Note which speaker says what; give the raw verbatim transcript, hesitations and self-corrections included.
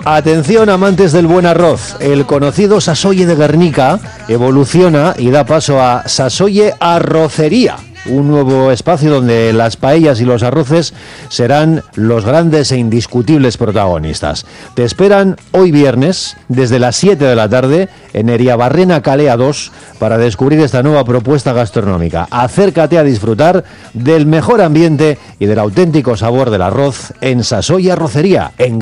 Speaker 1: Atención, amantes del buen arroz. El conocido Sasoye de Guernica evoluciona y da paso a Sasoye Arrocería, un nuevo espacio donde las paellas y los arroces serán los grandes e indiscutibles protagonistas. Te esperan hoy viernes, desde las siete de la tarde, en Eriabarrena Calea dos, para descubrir esta nueva propuesta gastronómica. Acércate a disfrutar del mejor ambiente y del auténtico sabor del arroz en Sasoye Arrocería, en